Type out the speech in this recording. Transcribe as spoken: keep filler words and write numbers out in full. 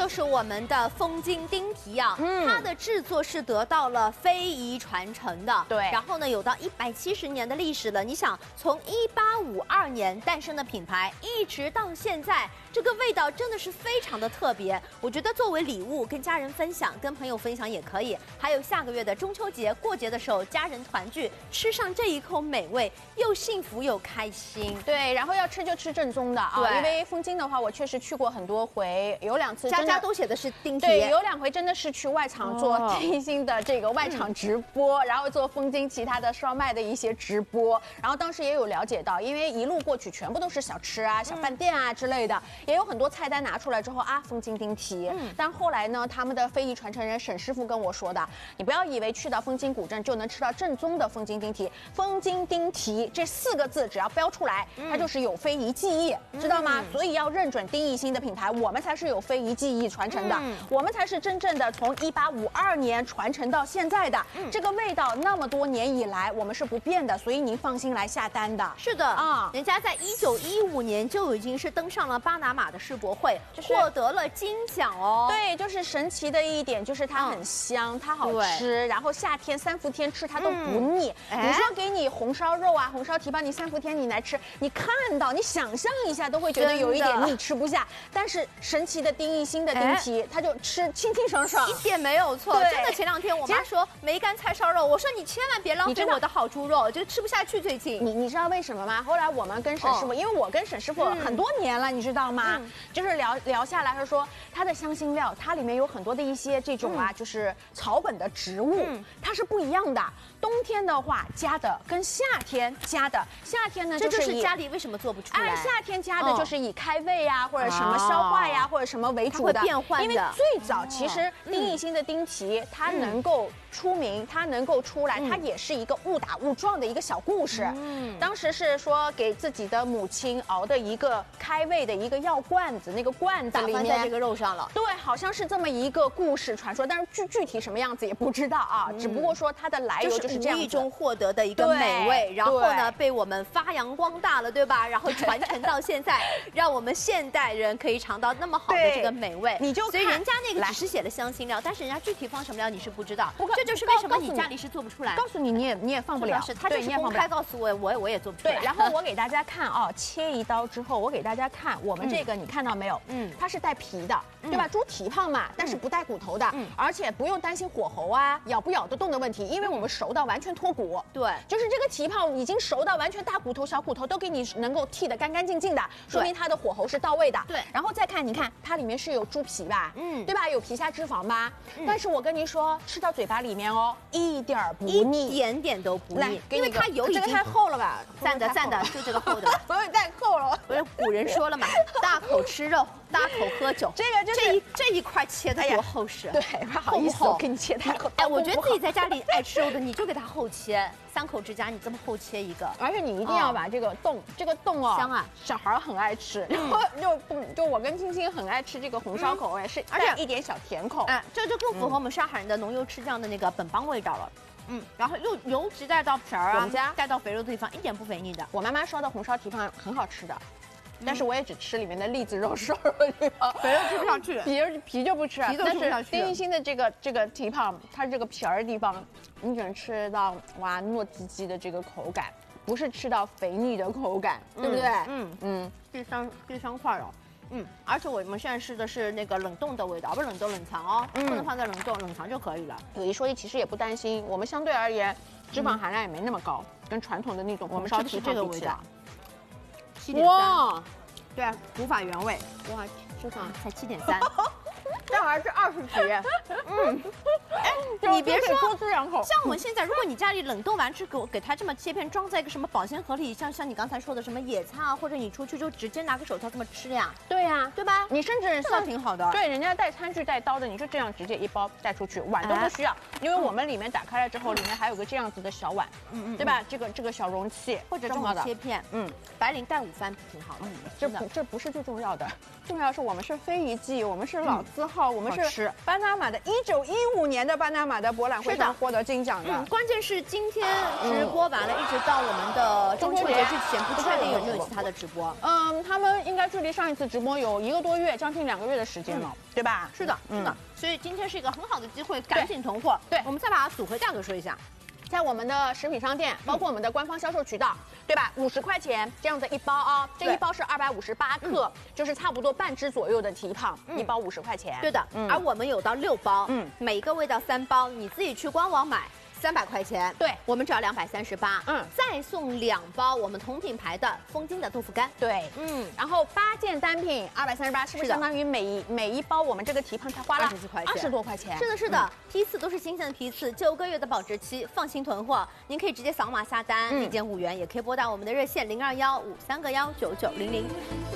就是我们的风金丁蹄啊，嗯，它的制作是得到了非遗传承的， 对。 然后呢，有到一百七十年的历史了。你想，从一八五二年诞生的品牌，一直到现在，这个味道真的是非常的特别。我觉得作为礼物跟家人分享，跟朋友分享也可以。还有下个月的中秋节过节的时候，家人团聚，吃上这一口美味，又幸福又开心。 对，然后要吃就吃正宗的啊， 对， 因为风金的话，我确实去过很多回，有两次家家都写的是丁蹄。 对，有两回真的是去外场做丁鑫的这个外场直播，哦、然后做风金其他的烧麦的一些直播，然后当时也有了解到，因为一路过去全部都是小吃啊、小饭店啊之类的，也有很多菜单拿出来之后啊，风金丁蹄。嗯，但后来呢，他们的非遗传承人沈师傅跟我说的，你不要以为去到风金古镇就能吃到正宗的风金丁蹄，风金丁蹄这四个字只要标出来，它就是有非遗技艺，嗯、知道吗？所以要认准丁义兴的品牌，我们才是有非遗技艺传承的，嗯、我们才是真正的从一八五二年传承到现在的，嗯、这个味道那么多年以来我们是不变的，所以您放心来下单的。 是的啊，人家在一九一五年就已经是登上了巴拿马的世博会，就是获得了金奖哦。 对，就是神奇的一点就是它很香，嗯、它好吃，然后夏天三伏天吃它都不腻。嗯、你说给你红烧肉啊、红烧蹄膀，你三伏天你来吃，你看到你想象一下都会觉得有一点腻，吃不下。但是神奇的丁义兴的丁蹄，它就吃清清爽爽， 一点没有错。真的，前两天我妈说梅干菜烧肉，我说你千万别浪费我的好猪肉，就吃不下去最近。 你你知道为什么吗？后来我们跟沈师傅，哦、因为我跟沈师傅很多年了，嗯、你知道吗？嗯、就是聊聊下来，他说它的香辛料，它里面有很多的一些这种啊，嗯、就是草本的植物，嗯、它是不一样的。冬天的话加的跟夏天加的，夏天呢就是这就是家里为什么做不出来？ 哎，夏天加的就是以开胃呀，或者什么消化呀，或者什么为主的， 会变换的。 因为最早其实丁义兴的丁蹄，它能够出名，它能够出来，它也是一个误打误撞的一个小故事。嗯，当时是说给自己的母亲熬的一个开胃的一个药罐子，那个罐子里面在这个肉上了。 对，好像是这么一个故事传说，但是具具体什么样子也不知道啊。只不过说它的来由就是这样， 无意中获得的一个美味，然后呢被我们发扬光大了，对吧？然后传承到现在，让我们现代人可以尝到那么好的这个美味。 你就所以人家那个只是写了香辛料，但是人家具体放什么料你是不知道。这就是为什么你家里是做不出来。 告诉你，你也你也放不了。 是他就是公开告诉我，我我也做不出来。 对，然后我给大家看啊，切一刀之后，我给大家看我们这个，你看到没有？嗯，它是带皮的，对吧？猪蹄膀嘛，但是不带骨头的，而且不用担心火候啊、咬不咬得动的问题，因为我们熟到完全脱骨。对，就是这个蹄膀已经熟到完全大骨头、小骨头都给你能够剔得干干净净的，说明它的火候是到位的。对，然后再看，你看它里面是有猪皮吧？嗯，对吧？有皮下脂肪吧？但是我跟您说，吃到嘴巴里面哦，一点不腻， 一点点都不腻， 因为它油已经太厚了吧？赞的赞的，就这个厚的， 所以太厚了。 不是古人说了嘛，大口吃肉，大口喝酒。 这个就是这一这一块切的多厚实， 对，不好意思，我给你切太厚。 哎，我觉得自己在家里爱吃肉的，你就给它厚切，三口之家你这么厚切一个， 而且你一定要把这个冻，这个冻哦， 香啊， 小孩很爱吃，然后就就我跟青青很爱吃这个红烧口味，是而且一点小甜口， 哎，这就更符合我们上海人的浓油赤酱的那个本帮味道了。嗯，然后又油直带到皮儿啊， 我们家带到肥肉的地方一点不肥腻的。 我妈妈烧的红烧蹄膀很好吃的，但是我也只吃里面的栗子肉、瘦肉地方， 肥肉吃不上去， 皮皮就不吃。 皮都吃不上去。 丁义兴的这个这个蹄膀，它这个皮儿的地方，你只能吃到哇糯叽叽的这个口感，不是吃到肥腻的口感，对不对？ 嗯嗯，第三第三块哦。嗯，而且我们现在试的是那个冷冻的味道，不是冷冻冷藏哦，嗯、不能放在冷冻，冷藏就可以了。 有一说一，其实也不担心，我们相对而言脂肪含量也没那么高，嗯、跟传统的那种我们烧蹄这个味道，七点三， 对啊，古法原味，哇，脂肪才七点三。这还是二十几，嗯，哎，你别说， 多吃两口。 像我们现在，如果你家里冷冻完之后，给它这么切片，装在一个什么保鲜盒里，像像你刚才说的什么野菜啊，或者你出去就直接拿个手套这么吃呀， 对呀， 对吧？ 你甚至这挺好的。 对，人家带餐具带刀的，你就这样直接一包带出去，碗都不需要，因为我们里面打开了之后，里面还有个这样子的小碗，嗯嗯，对吧？这个这个小容器或者这么切片，嗯，白领带午饭挺好的。 这不这不是最重要的，重要是我们是非遗技艺，我们是老字号。 号，我们好吃是巴拿马的一九一五年的巴拿马的博览会是的上获得金奖的。 嗯，关键是今天直播完了，一直到我们的中秋节之前，不确定有没有其他的直播。 嗯，他们应该距离上一次直播有一个多月，将近两个月的时间了，对吧？ 是的，是的。所以今天是一个很好的机会，赶紧囤货。 对， 我们再把组合价格说一下。 在我们的食品商店，包括我们的官方销售渠道，对吧？五十块钱这样的一包啊，这一包是二百五十八克，就是差不多半只左右的蹄膀，一包五十块钱。 对的，而我们有到六包，嗯，每个味道三包，你自己去官网买。三百块钱， 对我们只要两百三十八，嗯，再送两包我们同品牌的风金的豆腐干， 对，嗯，然后八件单品二百三十八，是不是相当于每一每一包我们这个蹄膀才花了二十几块钱， 二十多块钱？ 是的，是的，批次都是新鲜的批次，九个月的保质期，放心囤货。您可以直接扫码下单，立减五元，也可以拨打我们的热线零二幺五三个幺九九零零。